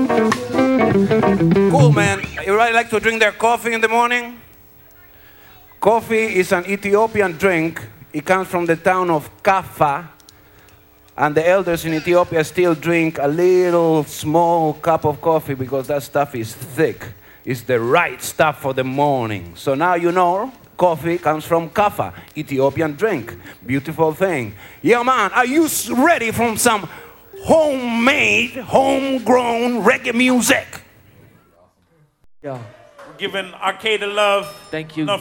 Cool, man. Everybody like to drink their coffee in the morning? Coffee is an Ethiopian drink. It comes from the town of Kaffa. And the elders in Ethiopia still drink a little small cup of coffee because that stuff is thick. It's the right stuff for the morning. So now you know coffee comes from Kaffa, Ethiopian drink. Beautiful thing. Yeah, man, are you ready for some homemade, homegrown reggae music? Yeah. We're giving Arcade love. Thank you. Enough